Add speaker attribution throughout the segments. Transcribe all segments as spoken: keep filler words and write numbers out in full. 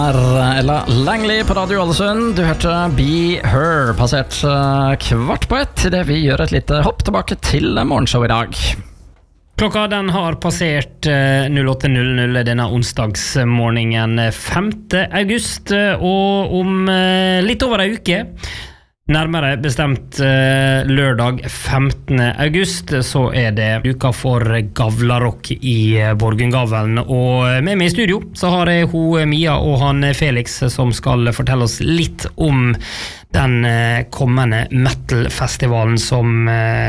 Speaker 1: Ella Langley på Radio Ålesund. Du hørte Be Her, passert kvart på ett, det vi gjør et lite hopp tilbake til morgenshow i dag.
Speaker 2: Klokka den har passert null åtte null null denne onsdagsmorgenen femte august, og om litt over en uke, nærmere bestemt lørdag femtende august, så er det uka for Gavlarock i Borgundgavlen. Og med meg i studio så har jeg ho Mia og han Felix som skal fortelle oss litt om den kommende metal-festivalen som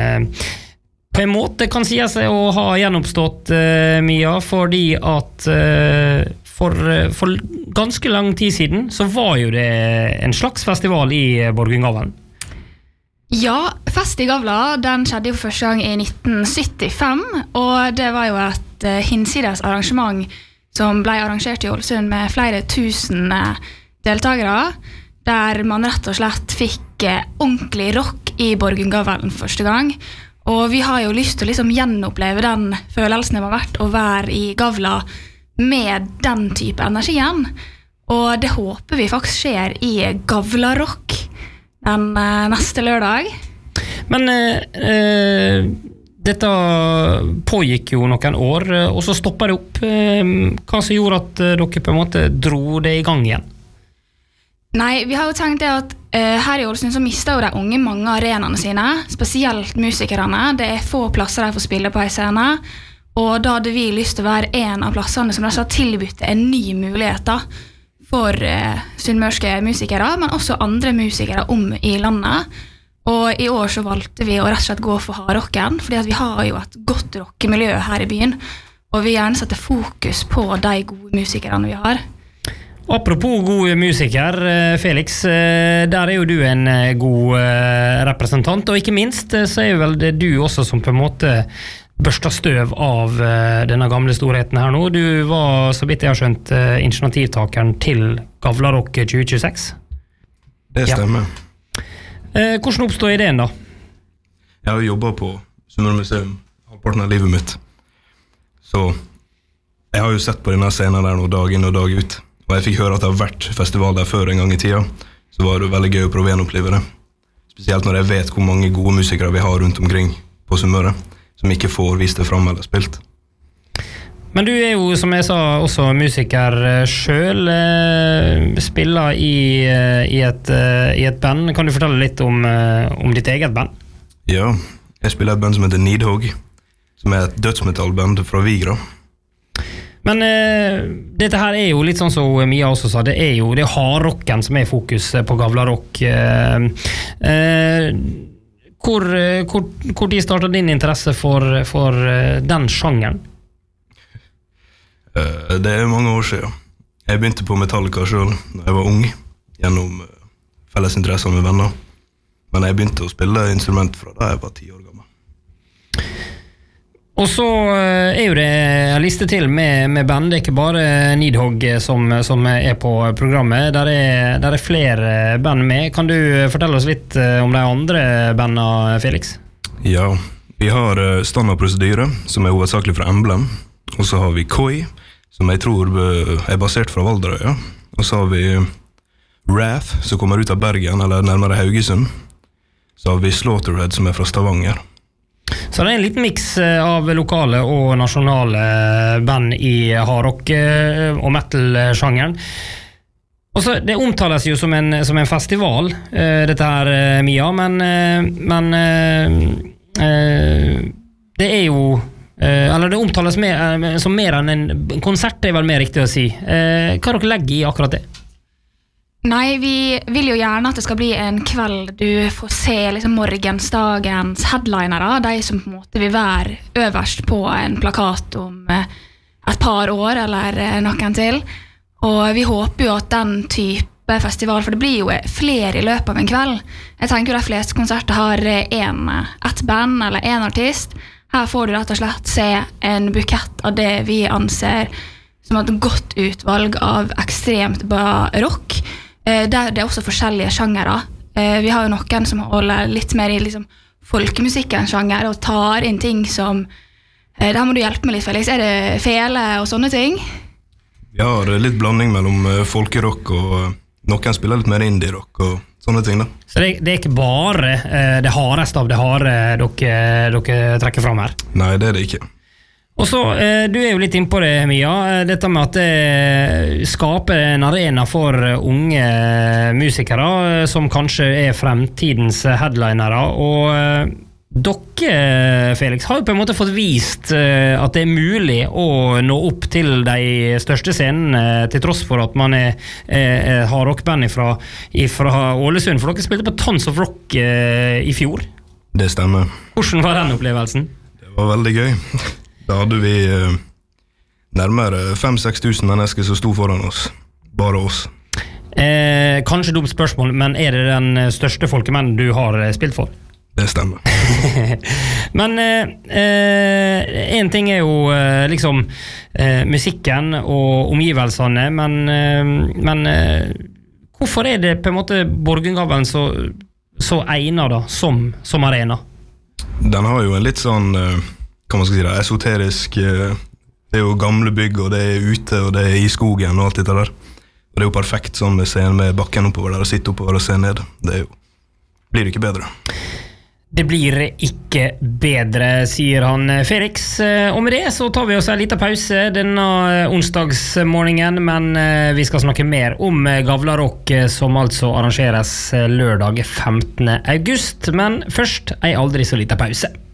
Speaker 2: på en måte kan si seg å ha gjenoppstått, Mia, fordi at For, for ganske lang tid siden så var jo det en slags festival i Borgundgavlen.
Speaker 3: Ja, Fest i Gavla, den skjedde jo første gang i nitten syttifem, og det var jo et uh, hinsides arrangement som ble arrangert i Ålesund med flere tusen uh, deltagere, der man rett og slett fikk uh, ordentlig rock i Borgundgavlen første gang. Og vi har jo lyst til å liksom gjenoppleve den følelsen det har vært å være i Gavla med den type energien, og det håper vi faktisk skjer i Gavlarock den uh, neste lørdag.
Speaker 2: Men uh, dette pågikk jo noen år, og så stoppet det opp. Uh, hva som gjorde at uh, dere på en måte dro det i gang igjen?
Speaker 3: Nei, vi har jo tenkt det at uh, her i Ålesund så mister jo de unge mange arenaene sine, spesielt musikerne. Det er få plasser de får spille på en scene, og da hadde vi lyst til å være en av plassene som har tilbudt en ny mulighet da, for uh, sunnmørske musikere, men også andre musikere om i landet. Og i år så valgte vi å rett og slett gå for hardrocken, fordi at vi har jo et godt rockemiljø her i byen, og vi gjerne setter fokus på de gode musikerne vi har.
Speaker 2: Apropos gode musiker, Felix, der er jo du en god representant, og ikke minst så er jo vel det du også som på en måte børsta støv av denne gamle storheten her nå. Du var, så vidt jeg har skjønt, initiativtakeren til Gavlarock tjue tjueseks.
Speaker 4: Det stemmer.
Speaker 2: Ja. Hvordan oppstod ideen da?
Speaker 4: Jeg har jobbet på Sunnmøre Museum, halvparten av livet mitt. Så jeg har jo sett på denne scenen der nå dag inn og dag ut. Og jeg fikk høre at det har vært festival der før en gang i tida. Så var det veldig gøy å prøve å gjenoppleve det. Spesielt når jeg vet hvor mange gode musikere vi har rundt omkring på Sunnmøre, som ikke får vist det frem eller spilt.
Speaker 2: Men du er jo, som jeg sa, også musiker selv, spiller i, i, et, i et band. Kan du fortelle litt om, om ditt eget band?
Speaker 4: Ja, jeg spiller et band som heter Nidhogg, som er et dødsmetallband fra Vigra.
Speaker 2: Men eh, dette her er jo litt sånn som Mia også sa, det er jo det er hardrocken som er fokus på Gavlarock. Eh, eh, hvor, hvor, hvor de startet din interesse for, for den sjangeren?
Speaker 4: Uh, det er mange år siden. Jeg begynte på Metallica selv da jeg var ung, gjennom uh, fellesinteresser med venner. Men jeg begynte å spille instrument fra da jeg var ti år gammel.
Speaker 2: Og så uh, er jo det en liste til med, med band, det er ikke bare Nidhogg som, som er på programmet. Der er, der er flere band med. Kan du fortelle oss litt uh, om de andre bandene, Felix?
Speaker 4: Ja, vi har uh, standardprosedyre, som er hovedsakelig fra Emblem. Og så har vi Koi, som jeg tror er basert fra Valderøya. Og så har vi Wrath, som kommer ut av Bergen, eller nærmere Haugesund. Så har vi Slaughterhead, som er fra Stavanger.
Speaker 2: Så det er en liten mix av lokale og nasjonale band i hardrock og metal-sjangeren. Og så, det omtales jo som en, som en festival, dette her, Mia, men, men det er jo eller det omtales mer, som mer enn en konsert, det er vel mer riktig å si. Hva har dere legger i akkurat det?
Speaker 3: Nei, vi vil jo gjerne at det skal bli en kveld du får se liksom morgensdagens headlinere, de som på en måte vil være øverst på en plakat om et par år eller noen til. Og vi håper jo at den type festival, for det blir jo flere i løpet av en kveld. Jeg tenker jo de fleste konserter har en, et band eller en artist. Her får du rett og slett se en bukett av det vi anser som et godt utvalg av ekstremt bra rock. Der det er også forskjellige sjangere. Vi har jo noen som holder litt mer i liksom folkemusikkens sjanger og tar inn ting som... Der må du hjelpe meg litt, Felix. Er det fele og sånne ting?
Speaker 4: Vi har litt blanding mellom uh, folkerock og uh, noen spiller litt mer indie-rock og sånne ting da.
Speaker 2: Så det, det er ikke bare uh, det hardeste av det harde dere, dere trekker fram her?
Speaker 4: Nei, det er det ikke.
Speaker 2: Og så, uh, du er jo litt innpå det, Mia, uh, dette med at det skaper en arena for unge musikere uh, som kanskje er fremtidens headlinere, og uh, dere, Felix, har jo på en måte fått vist uh, at det er mulig å nå opp til de største scenene, uh, til tross for at man er, uh, har rockband fra, fra Ålesund, for dere spilte på Tons of Rock uh, i fjor.
Speaker 4: Det stemmer.
Speaker 2: Hvordan var den opplevelsen?
Speaker 4: Det var veldig gøy. Da hadde vi uh, nærmere fem til seks tusen mennesker som sto foran oss. Bare oss.
Speaker 2: Uh, kanskje dumt spørsmål, men er det den største folkemennen du har spilt for?
Speaker 4: Det stemmer.
Speaker 2: Men eh, eh, en ting er jo eh, liksom eh, musikken og omgivelsene, men, eh, men eh, hvorfor er det på en måte Borgundgavlen så, så egnet da, som, som arena?
Speaker 4: Den har jo en litt sånn, eh, kan man skal si det, esoterisk, eh, det er jo gamle bygg, og det er ute, og det er i skogen og alt dette der. Og det er jo perfekt sånn med scenen med bakken oppover der, og sitte oppover og se ned. Det er jo, blir det ikke bedre.
Speaker 2: Det blir ikke bedre, sier han Felix. Og med det så tar vi oss en liten pause denne onsdagsmorgenen, men vi skal snakke mer om Gavlarock, som altså arrangeres lørdag femtende august. Men først en aldri så liten pause.